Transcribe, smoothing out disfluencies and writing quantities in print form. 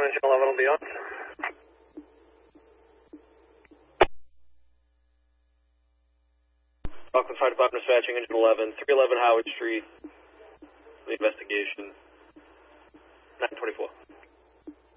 Engine 11 will be on. Oakland Fire Department dispatching Engine 11, 311 Howard Street. The investigation.